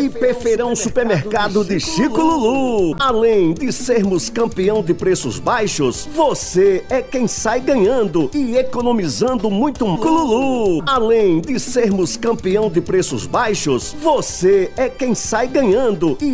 Hiperfeirão Supermercado de Chico Lulu. Além de sermos campeão de preços baixos, você é quem sai ganhando e economizando muito. Lulu. Além de sermos campeão de preços baixos, você é quem sai ganhando e